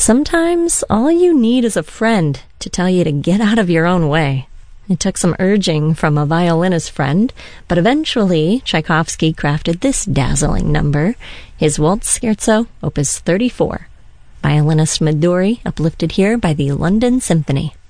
Sometimes all you need is a friend to tell you to get out of your own way. It took some urging from a violinist friend, but eventually Tchaikovsky crafted this dazzling number, his Waltz Scherzo, Opus 34. Violinist Midori, uplifted here by the London Symphony.